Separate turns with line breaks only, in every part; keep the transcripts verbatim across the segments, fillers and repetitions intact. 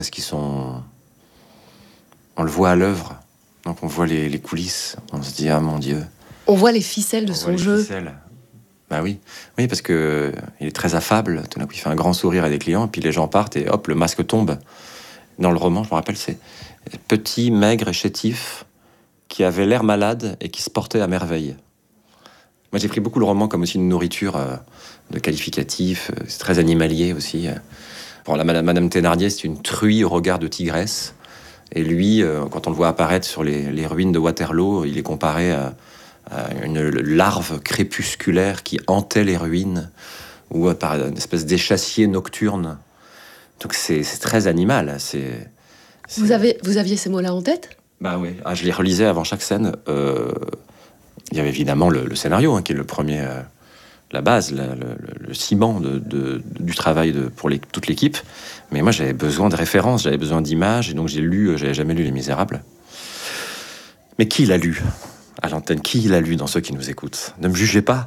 Parce qu'ils sont... On le voit à l'œuvre, donc on voit les, les coulisses, on se dit « Ah mon Dieu ».
On voit les ficelles de
on
son
voit
jeu.
Les ficelles. Bah oui, oui parce que il est très affable, tout d'un coup il fait un grand sourire à des clients, et puis les gens partent et hop, le masque tombe. Dans le roman, je me rappelle, c'est petit, maigre et chétif, qui avait l'air malade et qui se portait à merveille. Moi j'ai pris beaucoup le roman comme aussi une nourriture euh, de qualificatifs, c'est très animalier aussi. Bon, la Madame, Madame Thénardier, c'est une truie au regard de tigresse. Et lui, euh, quand on le voit apparaître sur les, les ruines de Waterloo, il est comparé à, à une larve crépusculaire qui hantait les ruines, ou à, par une espèce d'échassier nocturne. Donc c'est, c'est très animal. C'est, c'est...
Vous, avez, vous aviez ces mots-là en tête ?
Bah oui. Ah, je les relisais avant chaque scène. Euh, il y avait évidemment le, le scénario, hein, qui est le premier... Euh, la base, la, le, le ciment de, de, du travail de, pour les, toute l'équipe. Mais moi, j'avais besoin de références, j'avais besoin d'images, et donc j'ai lu, j'avais jamais lu Les Misérables. Mais qui l'a lu à l'antenne? Qui l'a lu dans ceux qui nous écoutent? Ne me jugez pas.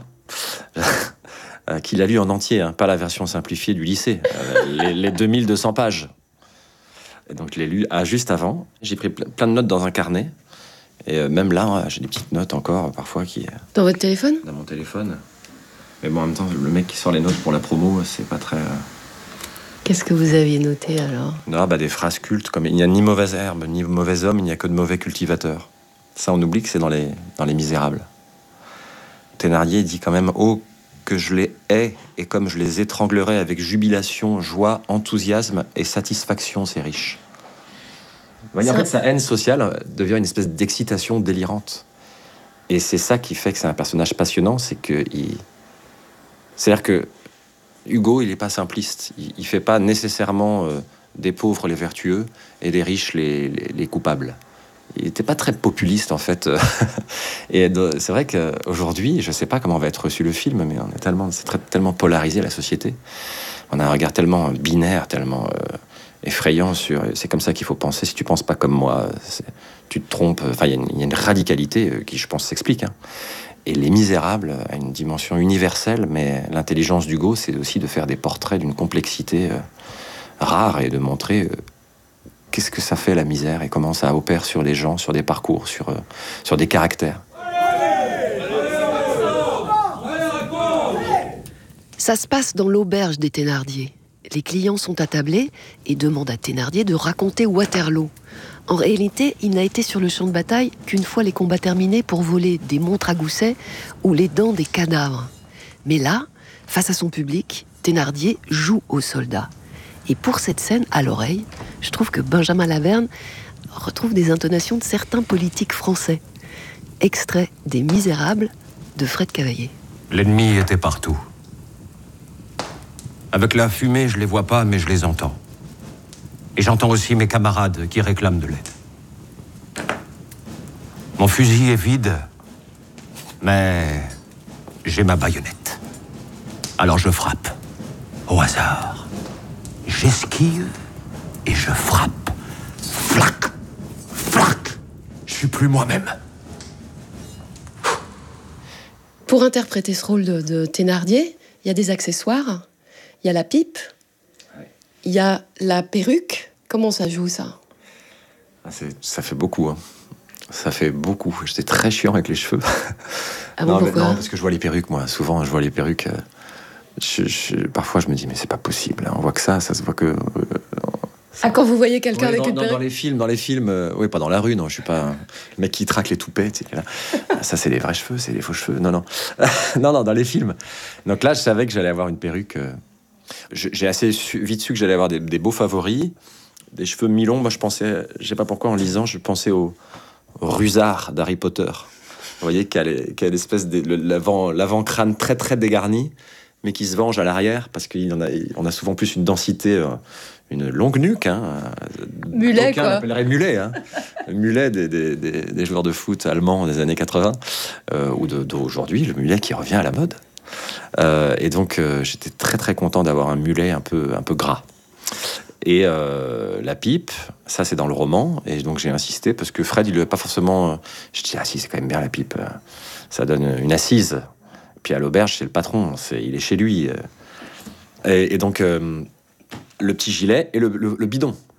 Qui l'a lu en entier, hein, pas la version simplifiée du lycée, euh, les, les deux mille deux cents pages. Et donc je l'ai lu ah, juste avant. J'ai pris plein de notes dans un carnet. Et euh, même là, j'ai des petites notes encore, parfois, qui...
Dans votre téléphone?
Dans mon téléphone. Mais bon, en même temps, le mec qui sort les notes pour la promo, c'est pas très...
Qu'est-ce que vous aviez noté, alors?
Non, bah des phrases cultes, comme « Il n'y a ni mauvaise herbe, ni mauvais homme, il n'y a que de mauvais cultivateurs ». Ça, on oublie que c'est dans les, dans les Misérables. Thénardier dit quand même « Oh, que je les hais, et comme je les étranglerai avec jubilation, joie, enthousiasme et satisfaction, ces riches ». Vous voyez, en fait, sa haine sociale devient une espèce d'excitation délirante. Et c'est ça qui fait que c'est un personnage passionnant, c'est que... Il... C'est-à-dire que Hugo, il n'est pas simpliste. Il ne fait pas nécessairement euh, des pauvres les vertueux et des riches les, les, les coupables. Il n'était pas très populiste, en fait. Et c'est vrai qu'aujourd'hui, je ne sais pas comment va être reçu le film, mais on est tellement, c'est très, tellement polarisé, la société. On a un regard tellement binaire, tellement euh, effrayant sur... C'est comme ça qu'il faut penser. Si tu ne penses pas comme moi, tu te trompes. Enfin, il y, y a une radicalité qui, je pense, s'explique, hein. Et Les Misérables a une dimension universelle, mais l'intelligence d'Hugo, c'est aussi de faire des portraits d'une complexité euh, rare et de montrer euh, qu'est-ce que ça fait la misère et comment ça opère sur les gens, sur des parcours, sur, euh, sur des caractères.
Ça se passe dans l'auberge des Thénardier. Les clients sont attablés et demandent à Thénardier de raconter Waterloo. En réalité, il n'a été sur le champ de bataille qu'une fois les combats terminés pour voler des montres à gousset ou les dents des cadavres. Mais là, face à son public, Thénardier joue aux soldats. Et pour cette scène, à l'oreille, je trouve que Benjamin Laverne retrouve des intonations de certains politiques français. Extrait des Misérables de Fred Cavaillé.
L'ennemi était partout. Avec la fumée, je les vois pas, mais je les entends. Et j'entends aussi mes camarades qui réclament de l'aide. Mon fusil est vide, mais j'ai ma baïonnette. Alors je frappe, au hasard. J'esquive et je frappe. Flac, flac. Je suis plus moi-même.
Pour interpréter ce rôle de, de Thénardier, il y a des accessoires, il y a la pipe, il y a la perruque. Comment ça joue, ça?
Ah, c'est, ça fait beaucoup, hein. Ça fait beaucoup. J'étais très chiant avec les cheveux.
Ah bon,
non,
pourquoi?
mais non, parce que je vois les perruques, moi. Souvent, je vois les perruques. Euh, je, je, parfois, je me dis, mais c'est pas possible. Hein. On voit que ça, ça se voit que... Euh,
ah, quand vous voyez quelqu'un
oui,
avec
dans,
une
dans,
perruque?
Dans les films, dans les films... Euh, oui, pas dans la rue, non. Je suis pas... Un, le mec qui traque les toupets, tu sais, là. Ça, c'est des vrais cheveux, c'est des faux cheveux. Non, non. non, non, dans les films. Donc là, je savais que j'allais avoir une perruque... Euh, j'ai assez su, vite su que j'allais avoir des, des beaux favoris. Des cheveux mi-longs, moi je pensais, je sais pas pourquoi en lisant, je pensais au, au Rusard d'Harry Potter. Vous voyez, qui a l'espèce de le, l'avant, l'avant-crâne très très dégarni, mais qui se venge à l'arrière parce qu'on a, on a souvent plus une densité, une longue nuque. Hein,
mulet,
quoi. On l'appellerait mulet. Hein, mulet des, des, des, des joueurs de foot allemands des années quatre-vingts, euh, ou d'aujourd'hui, le mulet qui revient à la mode. Euh, et donc euh, j'étais très très content d'avoir un mulet un peu, un peu gras. Et euh, la pipe, ça c'est dans le roman, et donc j'ai insisté parce que Fred il lui a pas forcément. Je dis ah si, c'est quand même bien la pipe, ça donne une assise. Puis à l'auberge c'est le patron, c'est, il est chez lui. Et, et donc euh, le petit gilet et le, le, le bidon.